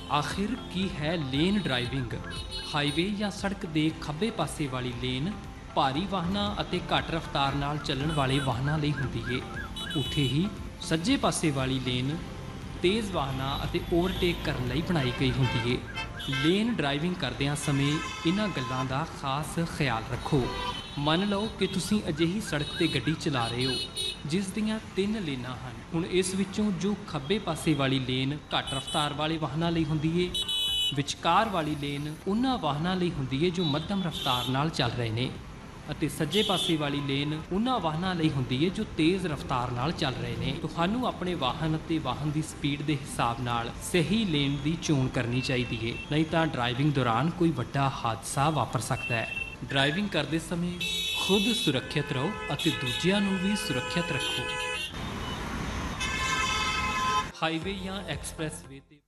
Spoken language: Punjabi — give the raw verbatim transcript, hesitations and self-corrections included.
आखिर की है लेन ड्राइविंग। हाईवे या सड़क के खब्बे पासे वाली लेन भारी वाहनां अते घੱਟ रफ्तार नाल ਚੱਲਣ वाले वाहनां ਲਈ ਹੁੰਦੀ है। ਉੱਥੇ ਹੀ ਸੱਜੇ ਪਾਸੇ वाली लेन तेज़ वाहनां अते ओवरटेक करन लई बनाई गई ਹੁੰਦੀ है। लेन ड्राइविंग करदिਆਂ ਸਮੇਂ इन्हां ਗੱਲਾਂ ਦਾ खास ख्याल रखो। ਮੰਨ ਲਓ कि ਤੁਸੀਂ ਅਜਿਹੀ ਸੜਕ ਤੇ ਗੱਡੀ ਚਲਾ ਰਹੇ ਹੋ ਜਿਸ ਦੀਆਂ ਤਿੰਨ ਲੇਨਾਂ ਹਨ। ਹੁਣ ਇਸ ਵਿੱਚੋਂ ਜੋ ਖੱਬੇ ਪਾਸੇ ਵਾਲੀ ਲੇਨ ਘੱਟ ਰਫ਼ਤਾਰ ਵਾਲੇ ਵਾਹਨਾਂ ਲਈ ਹੁੰਦੀ ਹੈ, ਵਿਚਕਾਰ ਵਾਲੀ ਲੇਨ ਉਹਨਾਂ ਵਾਹਨਾਂ ਲਈ ਹੁੰਦੀ ਹੈ ਜੋ ਮੱਧਮ ਰਫ਼ਤਾਰ ਨਾਲ ਚੱਲ ਰਹੇ ਨੇ, ਅਤੇ ਸੱਜੇ ਪਾਸੇ ਵਾਲੀ ਲੇਨ ਉਹਨਾਂ ਵਾਹਨਾਂ ਲਈ ਹੁੰਦੀ ਹੈ ਜੋ ਤੇਜ਼ ਰਫ਼ਤਾਰ ਨਾਲ ਚੱਲ ਰਹੇ ਨੇ। ਤੁਹਾਨੂੰ ਆਪਣੇ ਵਾਹਨ ਅਤੇ ਵਾਹਨ ਦੀ ਸਪੀਡ ਦੇ ਹਿਸਾਬ ਨਾਲ ਸਹੀ ਲੇਨ ਦੀ ਚੋਣ ਕਰਨੀ ਚਾਹੀਦੀ ਹੈ, ਨਹੀਂ ਤਾਂ ਡਰਾਈਵਿੰਗ ਦੌਰਾਨ ਕੋਈ ਵੱਡਾ ਹਾਦਸਾ ਵਾਪਰ ਸਕਦਾ ਹੈ। ਡਰਾਈਵਿੰਗ ਕਰਦੇ ਸਮੇਂ ਖੁਦ ਸੁਰੱਖਿਅਤ ਰਹੋ ਅਤੇ ਦੂਜਿਆਂ ਨੂੰ ਵੀ ਸੁਰੱਖਿਅਤ ਰੱਖੋ। ਹਾਈਵੇ ਜਾਂ ਐਕਸਪ੍ਰੈਸ ਵੇ ਤੇ